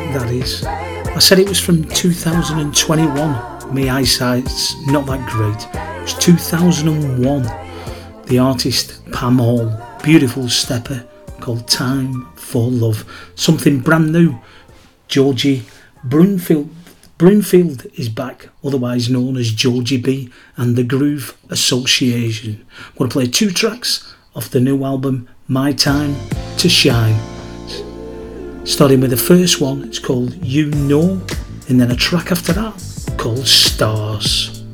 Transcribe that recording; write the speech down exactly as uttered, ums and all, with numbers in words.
that is. I said it was from two thousand twenty-one. My eyesight's not that great. It was two thousand one. The artist Pam Hall, beautiful stepper called Time for Love. Something brand new. Georgie Brunfield. Brunfield is back, otherwise known as Georgie B and the Groove Association. I'm going to play two tracks off the new album My Time to Shine. Starting with the first one, it's called You Know, and then a track after that called Stars.